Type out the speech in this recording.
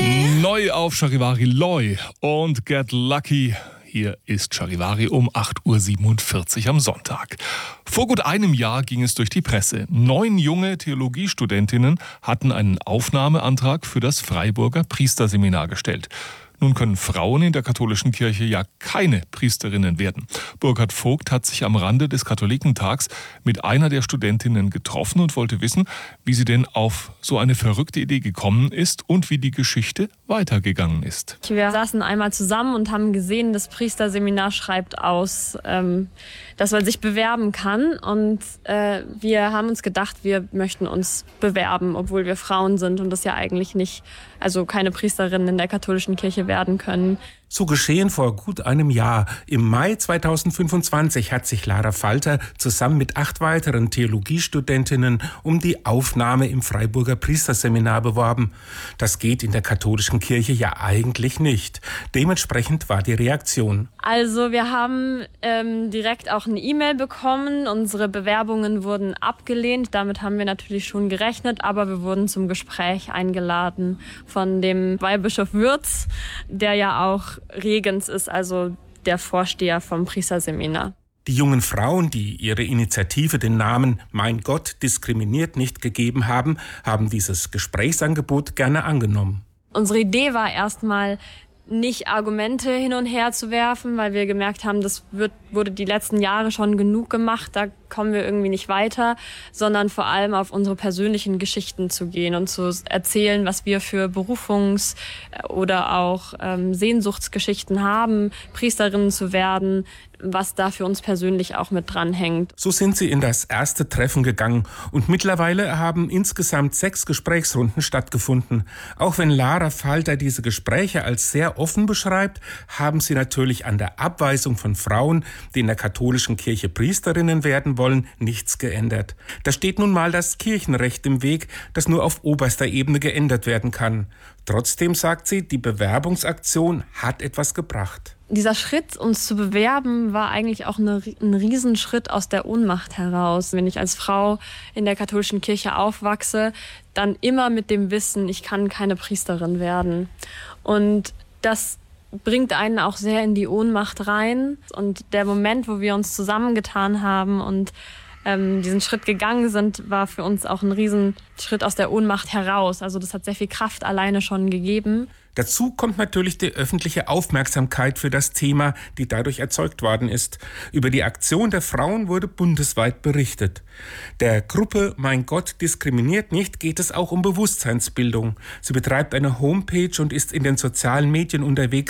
Neu auf Charivari Loy und Get Lucky. Hier ist Charivari um 8.47 Uhr am Sonntag. Vor gut einem Jahr ging es durch die Presse. 9 junge Theologiestudentinnen hatten einen Aufnahmeantrag für das Freiburger Priesterseminar gestellt. Nun können Frauen in der katholischen Kirche ja keine Priesterinnen werden. Burkhard Vogt hat sich am Rande des Katholikentags mit einer der Studentinnen getroffen und wollte wissen, wie sie denn auf so eine verrückte Idee gekommen ist und wie die Geschichte weitergegangen ist. Wir saßen einmal zusammen und haben gesehen, das Priesterseminar schreibt aus, dass man sich bewerben kann. Und wir haben uns gedacht, wir möchten uns bewerben, obwohl wir Frauen sind und das ja eigentlich nicht, also keine Priesterinnen in der katholischen Kirche werden können. So geschehen vor gut einem Jahr. Im Mai 2025 hat sich Lara Falter zusammen mit 8 weiteren Theologiestudentinnen um die Aufnahme im Freiburger Priesterseminar beworben. Das geht in der katholischen Kirche ja eigentlich nicht. Dementsprechend war die Reaktion. Also wir haben direkt auch eine E-Mail bekommen. Unsere Bewerbungen wurden abgelehnt. Damit haben wir natürlich schon gerechnet, aber wir wurden zum Gespräch eingeladen von dem Weihbischof Würz, der ja auch Regens ist, also der Vorsteher vom Priesterseminar. Die jungen Frauen, die ihre Initiative den Namen Mein Gott diskriminiert nicht gegeben haben, haben dieses Gesprächsangebot gerne angenommen. Unsere Idee war erstmal, nicht Argumente hin und her zu werfen, weil wir gemerkt haben, das wurde die letzten Jahre schon genug gemacht, da kommen wir irgendwie nicht weiter, sondern vor allem auf unsere persönlichen Geschichten zu gehen und zu erzählen, was wir für Berufungs- oder auch Sehnsuchtsgeschichten haben, Priesterinnen zu werden, was da für uns persönlich auch mit dranhängt. So sind sie in das erste Treffen gegangen und mittlerweile haben insgesamt 6 Gesprächsrunden stattgefunden. Auch wenn Lara Falter diese Gespräche als sehr offen beschreibt, haben sie natürlich an der Abweisung von Frauen, die in der katholischen Kirche Priesterinnen werden wollen, nichts geändert. Da steht nun mal das Kirchenrecht im Weg, das nur auf oberster Ebene geändert werden kann. Trotzdem sagt sie, die Bewerbungsaktion hat etwas gebracht. Dieser Schritt, uns zu bewerben, war eigentlich auch ein Riesenschritt aus der Ohnmacht heraus. Wenn ich als Frau in der katholischen Kirche aufwachse, dann immer mit dem Wissen, ich kann keine Priesterin werden. Und das bringt einen auch sehr in die Ohnmacht rein. Und der Moment, wo wir uns zusammengetan haben und diesen Schritt gegangen sind, war für uns auch ein Riesenschritt aus der Ohnmacht heraus. Also das hat sehr viel Kraft alleine schon gegeben. Dazu kommt natürlich die öffentliche Aufmerksamkeit für das Thema, die dadurch erzeugt worden ist. Über die Aktion der Frauen wurde bundesweit berichtet. Der Gruppe Mein Gott diskriminiert nicht geht es auch um Bewusstseinsbildung. Sie betreibt eine Homepage und ist in den sozialen Medien unterwegs,